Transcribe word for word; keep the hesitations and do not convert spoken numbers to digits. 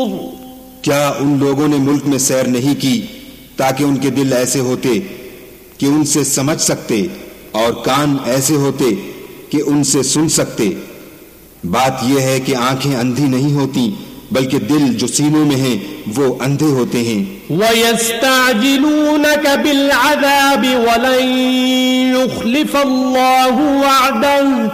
क्या उन लोगों ने मुल्क में सैर नहीं की ताकि उनके दिल ऐसे होते कि उनसे समझ सकते और कान ऐसे होते कि उनसे सुन सकते। बात यह है कि आंखें अंधी नहीं होती बल्कि दिल जो सीनों में हैं वो अंधे होते हैं। वयस्तअजिलूनक बिलअज़ाबि वलन युखलिफल्लाहु वअदह